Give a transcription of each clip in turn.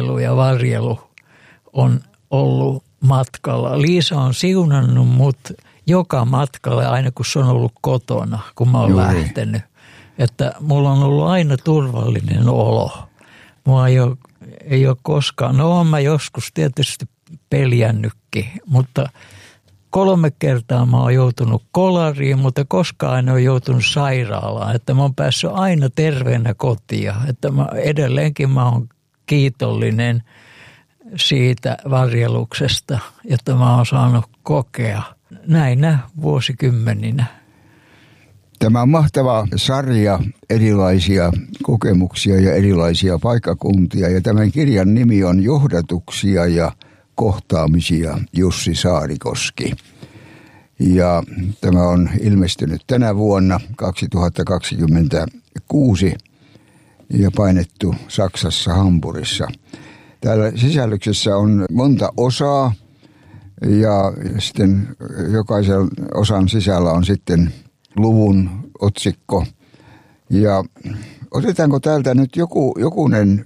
ruokailu ja varjelu on ollut matkalla. Liisa on siunannut mut joka matkalle aina kun se on ollut kotona, kun mä oon lähtenyt. Että mulla on ollut aina turvallinen olo. Mua ei ole koskaan, no oon mä joskus tietysti peljännytkin, mutta 3 kertaa mä oon joutunut kolariin, mutta koskaan en ole joutunut sairaalaan. Että mä oon päässyt aina terveenä kotiin. Että edelleenkin mä oon kiitollinen siitä varjeluksesta, jota mä oon saanut kokea näinä vuosikymmeninä. Tämä on mahtava sarja erilaisia kokemuksia ja erilaisia paikkakuntia. Ja tämän kirjan nimi on Johdatuksia ja kohtaamisia Jussi Saarikoski. Ja tämä on ilmestynyt tänä vuonna 2026 ja painettu Saksassa Hampurissa. Täällä sisällöksessä on monta osaa ja sitten jokaisen osan sisällä on sitten luvun otsikko. Ja otetaanko täältä nyt jokunen,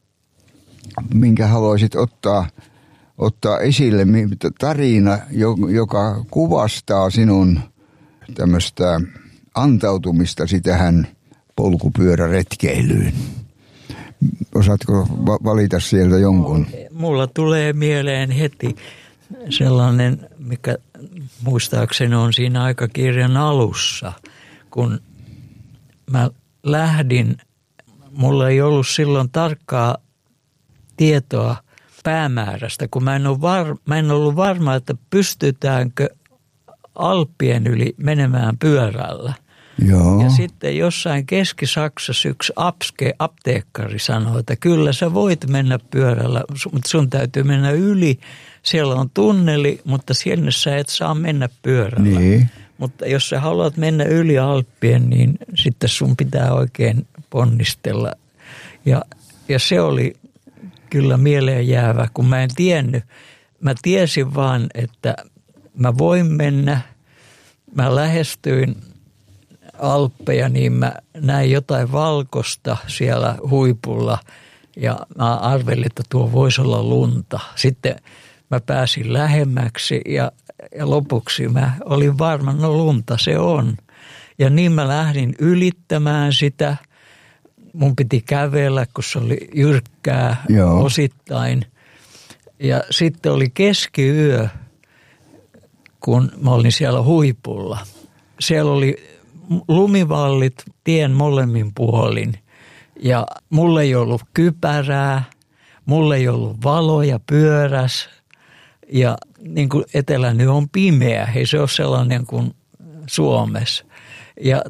minkä haluaisit ottaa esille, tarina, joka kuvastaa sinun tämmöistä antautumistasi tähän polkupyöräretkeilyyn. Osaatko valita sieltä jonkun? Mulla tulee mieleen heti sellainen, mikä muistaakseni on siinä aikakirjan alussa, kun mä lähdin, mulla ei ollut silloin tarkkaa tietoa päämäärästä, kun mä en ollut varma, että pystytäänkö Alppien yli menemään pyörällä. Joo. Ja sitten jossain Keski-Saksassa yksi apteekkari sanoi, että kyllä sä voit mennä pyörällä, mutta sun täytyy mennä yli. Siellä on tunneli, mutta sinne sä et saa mennä pyörällä. Niin. Mutta jos sä haluat mennä yli Alppien, niin sitten sun pitää oikein ponnistella. Ja se oli kyllä mieleen jäävä, kun mä en tiennyt. Mä tiesin vaan, että mä voin mennä. Mä lähestyin Alppeja, niin mä näin jotain valkoista siellä huipulla ja mä arvelin, että tuo voisi olla lunta. Sitten mä pääsin lähemmäksi ja lopuksi mä olin varma, no lunta se on. Ja niin mä lähdin ylittämään sitä. Mun piti kävellä, kun se oli jyrkkää osittain. Ja sitten oli keskiyö, kun mä olin siellä huipulla. Siellä oli lumivallit tien molemmin puolin ja mulla ei ollut kypärää, mulla ei ollut valoja pyöräs ja niin kuin etelä nyt on pimeä, ei se ole sellainen kuin Suomessa. Ja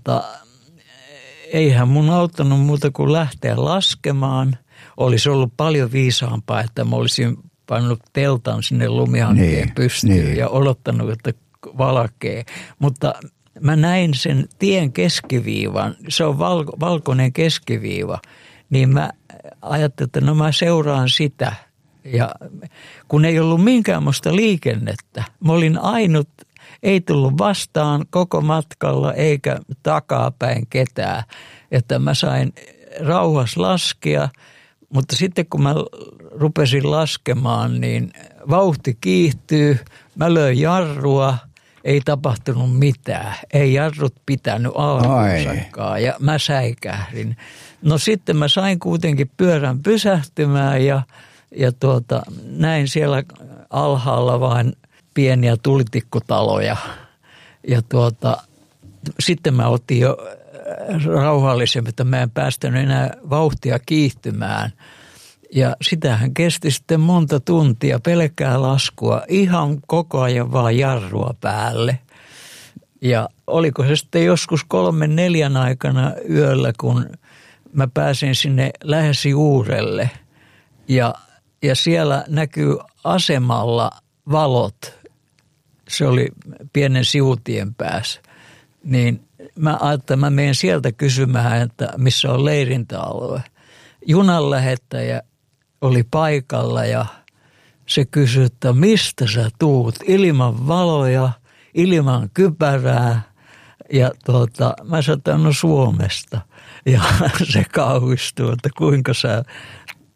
eihän mun auttanut muuta kuin lähteä laskemaan. Olisi ollut paljon viisaampaa, että mä olisin pannut teltan sinne lumihankkeen pystyyn ja odottanut, että valkee. Mutta mä näin sen tien keskiviivan, se on valkoinen keskiviiva, niin mä ajattelin, että no mä seuraan sitä. Ja kun ei ollut minkäänlaista liikennettä, mä olin ainut, ei tullut vastaan koko matkalla eikä takapäin ketään, että mä sain rauhassa laskea, mutta sitten kun mä rupesin laskemaan, niin vauhti kiihtyy, mä löin jarrua, ei tapahtunut mitään, ei jarrut pitänyt alkuunsakaan ja mä säikähdin. No sitten mä sain kuitenkin pyörän pysähtymään ja näin siellä alhaalla vain pieniä tulitikkutaloja. Ja sitten mä otin jo rauhallisemmin, että mä en päästänyt enää vauhtia kiihtymään. Ja sitähän kesti sitten monta tuntia pelkkää laskua, ihan koko ajan vaan jarrua päälle. Ja oliko se sitten joskus 3-4 aikana yöllä, kun mä pääsin sinne lähes juurelle. Ja siellä näkyy asemalla valot. Se oli pienen sivutien päässä. Niin mä ajattelin, että mä menen sieltä kysymään, että missä on leirintäalue. Junan lähettäjä oli paikalla ja se kysyi, että mistä sä tuut? Ilman valoja, ilman kypärää. Ja mä sanoin, että no Suomesta. Ja se kauhistui, että kuinka sä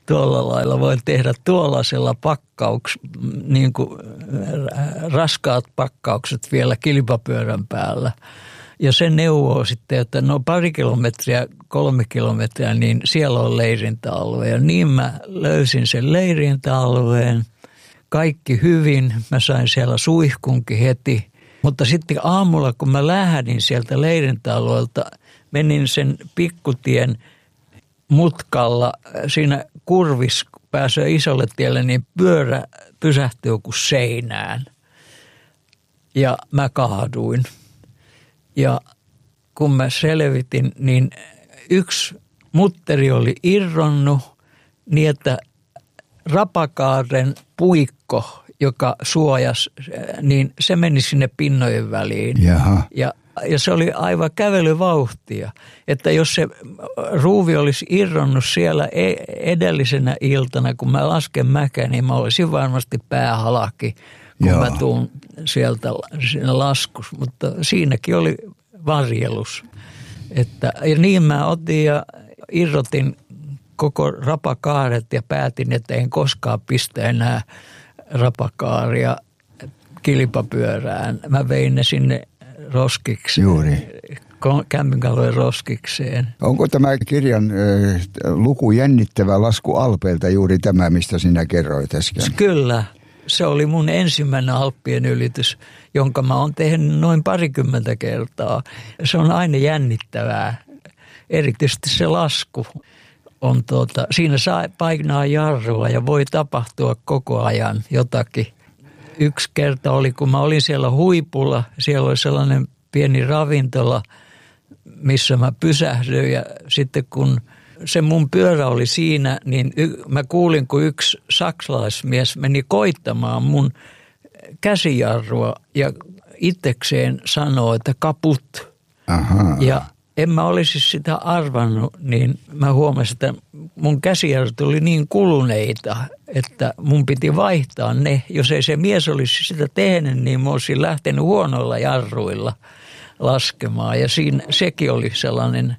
tuolla lailla voin tehdä tuollaisella niin kuin raskaat pakkaukset vielä kilpapyörän päällä. Ja se neuvoo sitten, että 2 kilometriä, 3 kilometriä, niin siellä on leirintäalue. Ja niin mä löysin sen leirintäalueen. Kaikki hyvin. Mä sain siellä suihkunkin heti. Mutta sitten aamulla, kun mä lähdin sieltä leirintäalueelta, menin sen pikkutien mutkalla. Siinä kurvis pääsee isolle tielle, niin pyörä pysähtyi joku seinään. Ja mä kaaduin. Ja kun mä selvitin, niin yksi mutteri oli irronnut niin, että rapakaaren puikko, joka suojasi, niin se meni sinne pinnojen väliin. Jaha. Ja se oli aivan kävelyvauhtia. Että jos se ruuvi olisi irronnut siellä edellisenä iltana, kun mä lasken mäkeä, niin mä olisin varmasti päähalki, kun mä tuun sieltä siinä laskus. Mutta siinäkin oli varjelus. Ja niin mä otin ja irrotin koko rapakaaret ja päätin, että en koskaan pistä enää rapakaaria kilpapyörään. Mä vein ne sinne roskiksi. Juuri. Kämpinkalujen roskikseen. Onko tämä kirjan luku jännittävä lasku Alpeilta juuri tämä, mistä sinä kerroit äsken? Kyllä. Se oli mun ensimmäinen Alppien ylitys, jonka mä oon tehnyt noin 20 kertaa. Se on aina jännittävää. Erityisesti se lasku on siinä saa painaa jarrua ja voi tapahtua koko ajan jotakin. Yksi kerta oli, kun mä olin siellä huipulla, siellä oli sellainen pieni ravintola, missä mä pysähdyin ja sitten kun se mun pyörä oli siinä, niin mä kuulin, kun yksi saksalaismies meni koittamaan mun käsijarrua ja itsekseen sanoi, että kaput. Aha. Ja en mä olisi sitä arvannut, niin mä huomasin, että mun käsijarrut oli niin kuluneita, että mun piti vaihtaa ne. Jos ei se mies olisi sitä tehnyt, niin mä olisin lähtenyt huonoilla jarruilla laskemaan. Ja siinä sekin oli sellainen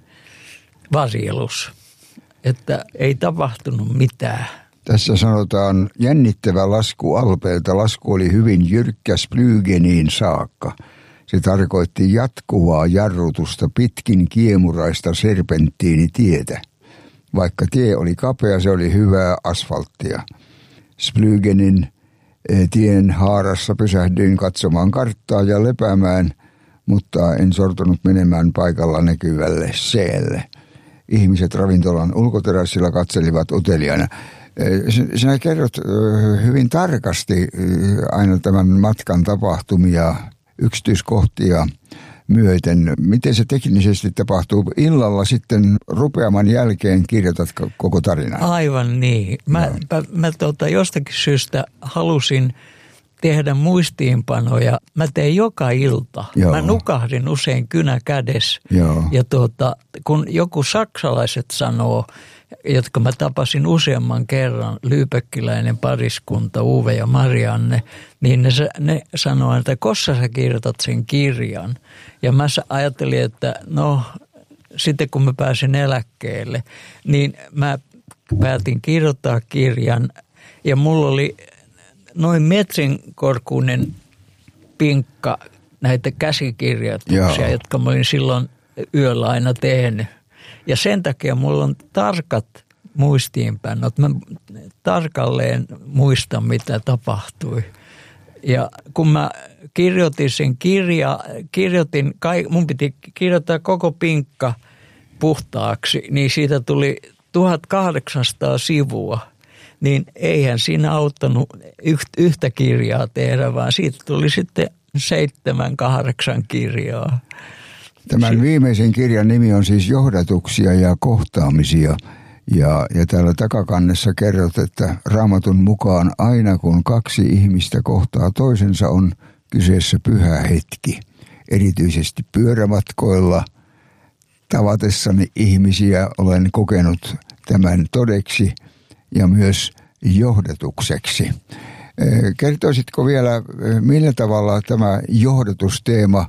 varjelus, että ei tapahtunut mitään. Tässä sanotaan jännittävä lasku Alpeilta. Lasku oli hyvin jyrkkä Splügeniin saakka. Se tarkoitti jatkuvaa jarrutusta pitkin kiemuraista serpenttiinitietä. Vaikka tie oli kapea, se oli hyvää asfalttia. Splügenin tien haarassa pysähdyin katsomaan karttaa ja lepäämään, mutta en sortunut menemään paikalla näkyvälle seelle. Ihmiset ravintolan ulkoterassilla katselivat uteliaana. Sinä kerrot hyvin tarkasti aina tämän matkan tapahtumia, yksityiskohtia myöten. Miten se teknisesti tapahtuu? Illalla sitten rupeaman jälkeen kirjoitat koko tarinan. Aivan niin. Mä jostakin syystä halusin tehdä muistiinpanoja. Mä tein joka ilta. Joo. Mä nukahdin usein kynä kädessä. Joo. Ja kun joku saksalaiset sanoo, jotka mä tapasin useamman kerran, lyypekkiläinen pariskunta, Uwe ja Marianne, niin ne sanoo, että koska sä kirjoitat sen kirjan. Ja mä ajattelin, että sitten kun mä pääsin eläkkeelle, niin mä päätin kirjoittaa kirjan ja mulla oli noin metrin korkuinen pinkka näitä käsikirjoituksia, jotka mä olin silloin yöllä aina tehnyt. Ja sen takia mulla on tarkat muistiinpanot. Mä tarkalleen muistan, mitä tapahtui. Ja kun mä kirjoitin sen mun piti kirjoittaa koko pinkka puhtaaksi, niin siitä tuli 1800 sivua. Niin eihän siinä auttanut yhtä kirjaa tehdä, vaan siitä tuli sitten 7-8 kirjaa. Tämän viimeisen kirjan nimi on siis Johdatuksia ja kohtaamisia. Ja täällä takakannessa kerrot, että Raamatun mukaan aina kun 2 ihmistä kohtaa toisensa on kyseessä pyhä hetki. Erityisesti pyörämatkoilla tavatessani ihmisiä olen kokenut tämän todeksi ja myös johdatukseksi. Kertoisitko vielä, millä tavalla tämä johdatusteema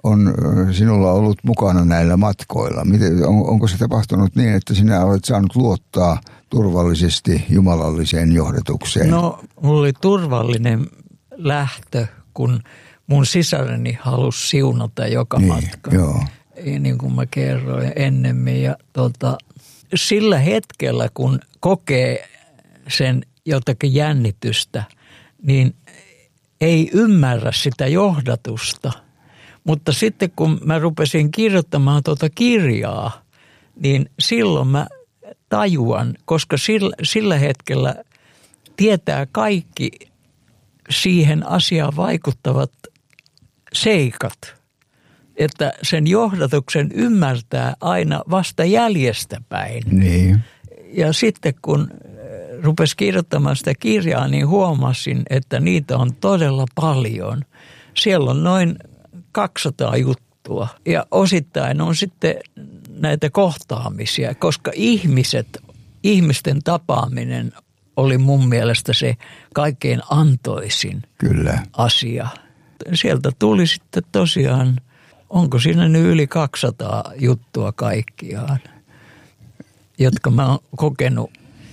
on sinulla ollut mukana näillä matkoilla? Onko se tapahtunut niin, että sinä olet saanut luottaa turvallisesti jumalalliseen johdatukseen? No, mulla oli turvallinen lähtö, kun mun sisareni halusi siunata joka matka. Joo. Niin kuin mä kerroin ennemmin. Ja sillä hetkellä, kun kokee sen jotakin jännitystä, niin ei ymmärrä sitä johdatusta. Mutta sitten kun mä rupesin kirjoittamaan kirjaa, niin silloin mä tajuan, koska sillä hetkellä tietää kaikki siihen asiaan vaikuttavat seikat, että sen johdatuksen ymmärtää aina vasta jäljestäpäin. Niin. Ja sitten kun rupesi kirjoittamaan sitä kirjaa, niin huomasin, että niitä on todella paljon. Siellä on noin 200 juttua ja osittain on sitten näitä kohtaamisia, koska ihmisten tapaaminen oli mun mielestä se kaikkein antoisin asia. Sieltä tuli sitten tosiaan, onko siinä nyt yli 200 juttua kaikkiaan, jotka mä oon kokenut.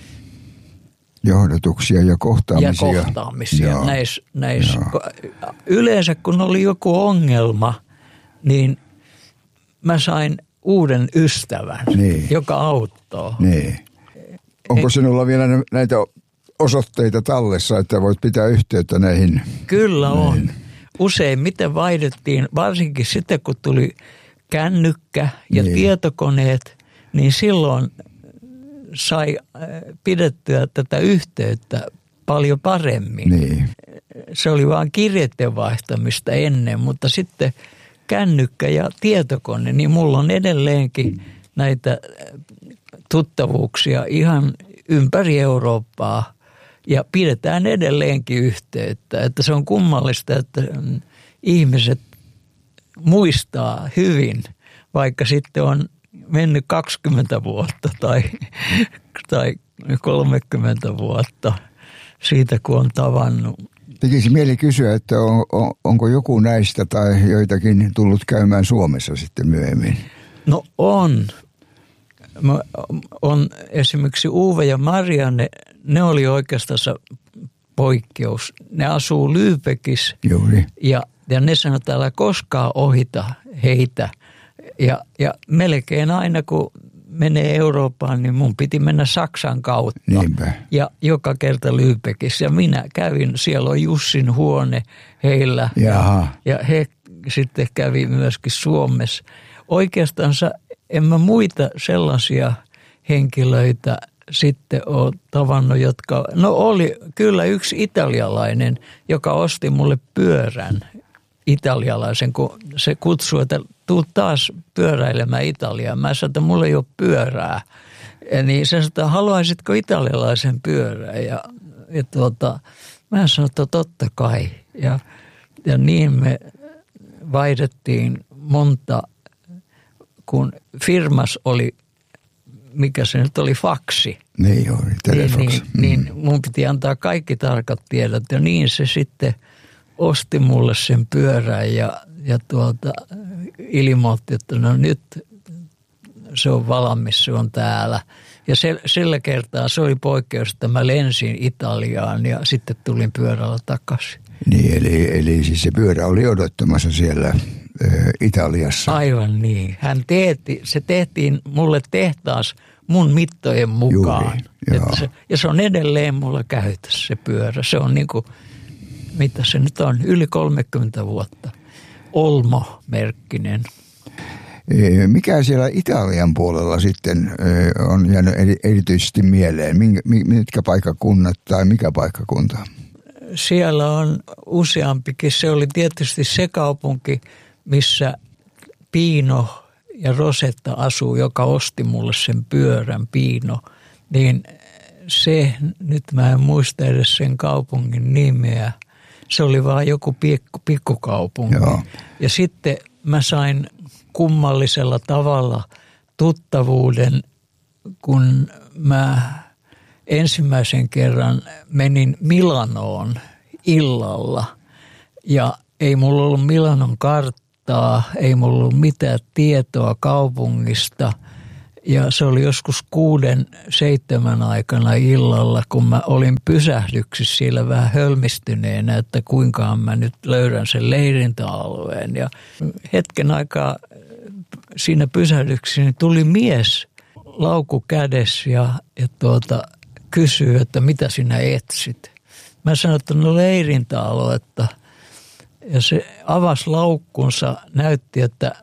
Johdatuksia ja kohtaamisia. Ja kohtaamisia. Näissä. Yleensä kun oli joku ongelma, niin mä sain uuden ystävän, joka auttoi. Niin. Onko sinulla vielä näitä osoitteita tallessa, että voit pitää yhteyttä näihin? Kyllä on. Useimmiten vaihdettiin, varsinkin sitten kun tuli kännykkä ja tietokoneet, niin silloin sai pidettyä tätä yhteyttä paljon paremmin. Niin. Se oli vain kirjeiden vaihtamista ennen, mutta sitten kännykkä ja tietokone, niin mulla on edelleenkin näitä tuttavuuksia ihan ympäri Eurooppaa ja pidetään edelleenkin yhteyttä. Että se on kummallista, että ihmiset muistaa hyvin, vaikka sitten on mennyt 20 vuotta tai 30 vuotta siitä, kun on tavannut. Tekisi mieli kysyä, että onko joku näistä tai joitakin tullut käymään Suomessa sitten myöhemmin? No on. On esimerkiksi Uwe ja Marianne, ne oli oikeastaan poikkeus. Ne asuu Lübeckissä ja ne sanoi, että älä koskaan ohita heitä. Ja melkein aina kun menee Eurooppaan, niin mun piti mennä Saksan kautta. Niinpä. Ja joka kerta Lübeckissä. Ja minä kävin, siellä on Jussin huone heillä. Ja he sitten kävi myöskin Suomessa. Oikeastaan en mä muita sellaisia henkilöitä sitten ole tavannut, jotka... No oli kyllä yksi italialainen, joka osti mulle pyörän. Italialaisen, kun se kutsui, että tuu taas pyöräilemään Italiaan. Mä sanoin, että mulla ei ole pyörää. Ja niin se sanoi, että haluaisitko italialaisen pyörän? Ja mä sanoin, että totta kai. Ja niin me vaihdettiin monta, kun firmas oli, mikä se nyt oli, faksi. Niin oli, telefaksi. Niin mun piti antaa kaikki tarkat tiedot ja niin se sitten osti mulle sen pyörän ja ilmoitti, että no nyt se on valmis, se on täällä. Ja sillä kertaa se oli poikkeus, että mä lensin Italiaan ja sitten tulin pyörällä takaisin. Niin, eli siis se pyörä oli odottamassa siellä Italiassa. Aivan niin. Se tehtiin mulle tehtaas mun mittojen mukaan. Ja se on edelleen mulla käytössä se pyörä. Se on niin kuin, mitä se nyt on, yli 30 vuotta. Olmo-merkkinen. Mikä siellä Italian puolella sitten on jäänyt erityisesti mieleen? Mitkä paikkakunnat tai mikä paikkakunta? Siellä on useampikin. Se oli tietysti se kaupunki, missä Pino ja Rosetta asuu, joka osti mulle sen pyörän, Pino. Niin se, nyt mä en muista edes sen kaupungin nimeä. Se oli vaan joku pikkukaupunki. Joo. Ja sitten mä sain kummallisella tavalla tuttavuuden, kun mä ensimmäisen kerran menin Milanoon illalla. Ja ei mulla ollut Milanon karttaa. kohtaa, ei mulla ollut mitään tietoa kaupungista. Ja se oli joskus 6-7 aikana illalla, kun mä olin pysähdyksissä siellä vähän hölmistyneenä, että kuinka mä nyt löydän sen leirintäalueen. Ja hetken aikaa siinä pysähdyksissä niin tuli mies laukku kädessä ja kysyi, että mitä sinä etsit. Mä sanoin, että no leirintäaluetta. Ja se avasi laukkunsa, näytti, että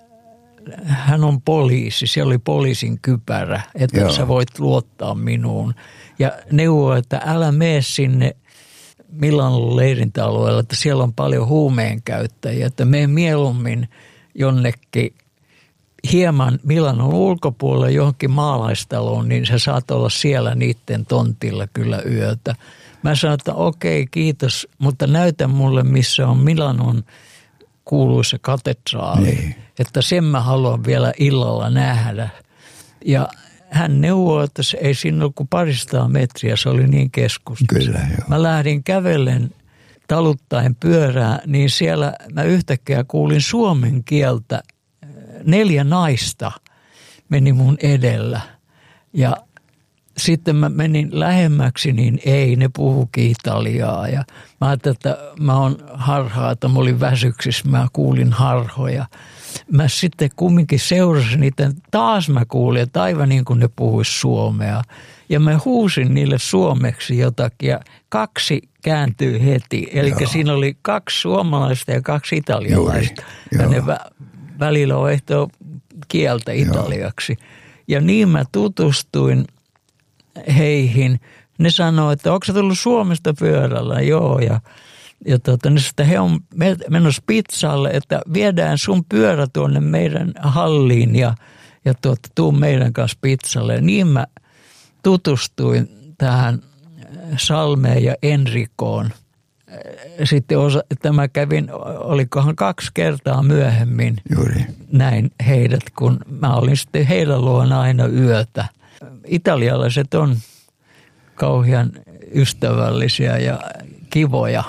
hän on poliisi, siellä oli poliisin kypärä, että Joo. sä voit luottaa minuun. Ja neuvoi, että älä mene sinne Milanon leirintäalueella, että siellä on paljon huumeenkäyttäjiä, että mene mieluummin jonnekin hieman Milanon ulkopuolelle johonkin maalaistaloon, niin sä saat olla siellä niiden tontilla kyllä yötä. Mä sanoin, että okei, kiitos, mutta näytä mulle, missä on Milanon kuuluisa katedraali. Niin. Että sen mä haluan vielä illalla nähdä. Ja hän neuvoi, että se ei siinä ollut kuin 200 metriä, se oli niin keskustassa. Kyllä, joo. Mä lähdin kävellen taluttaen pyörää, niin siellä mä yhtäkkiä kuulin suomen kieltä. 4 naista meni mun edellä. Ja sitten mä menin lähemmäksi, niin ei, ne puhukin italiaa. Ja mä ajattelin, että mä oon harhaa, että mä olin väsyksissä, mä kuulin harhoja. Mä sitten kumminkin seurasin niitä, taas mä kuulin, että aivan niin kuin ne puhuis suomea. Ja mä huusin niille suomeksi jotakin ja 2 kääntyi heti. Eli siinä oli 2 suomalaista ja 2 italialaista. Ja ne välillä vaihtoi kieltä italiaksi. Ja niin mä tutustuin heihin. Ne sanoi, että onko sä tullut Suomesta pyörällä? Joo, ja ne sitten he on menossa pizzalle, että viedään sun pyörä tuonne meidän halliin ja tuu meidän kanssa pizzalle. Ja niin mä tutustuin tähän Salmeen ja Enricoon. Sitten tämä kävin, olikohan 2 kertaa myöhemmin Juuri. Näin heidät, kun mä olin sitten heidän luona aina yötä. Italialaiset on kauhean ystävällisiä ja kivoja.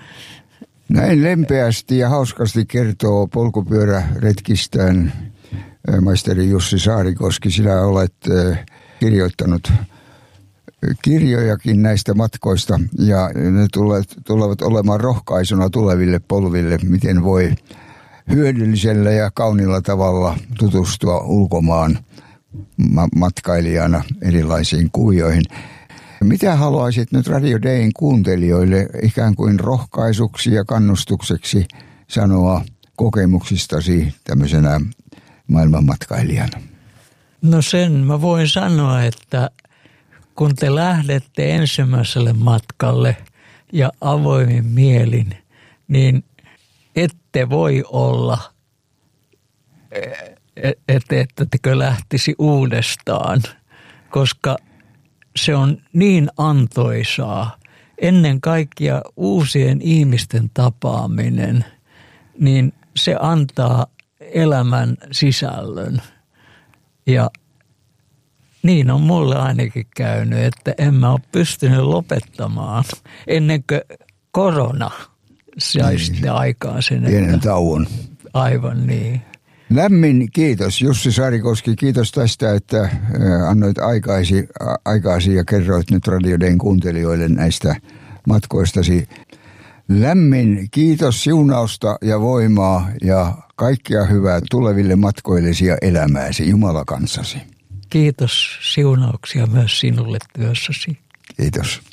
Näin lempeästi ja hauskasti kertoo polkupyöräretkistään maisteri Jussi Saarikoski. Sinä olet kirjoittanut kirjojakin näistä matkoista ja ne tulevat olemaan rohkaisuna tuleville polville, miten voi hyödyllisellä ja kauniilla tavalla tutustua ulkomaan matkailijana erilaisiin kuvioihin. Mitä haluaisit nyt Radio Dayn kuuntelijoille ikään kuin rohkaisuksi ja kannustukseksi sanoa kokemuksistasi tämmöisenä maailmanmatkailijana? No sen mä voin sanoa, että kun te lähdette ensimmäiselle matkalle ja avoimin mielin, niin ette voi olla, ettekö lähtisi uudestaan, koska se on niin antoisaa. Ennen kaikkea uusien ihmisten tapaaminen, niin se antaa elämän sisällön. Ja niin on mulle ainakin käynyt, että en mä ole pystynyt lopettamaan ennen kuin korona sai sitten aikaan sen. Pienen tauon. Aivan niin. Lämmin kiitos Jussi Saarikoski, kiitos tästä, että annoit aikaasi ja kerroit nyt Radio Dayn kuuntelijoille näistä matkoistasi. Lämmin kiitos, siunausta ja voimaa ja kaikkea hyvää tuleville matkoillesi ja elämääsi, Jumala kanssasi. Kiitos, siunauksia myös sinulle työssäsi. Kiitos.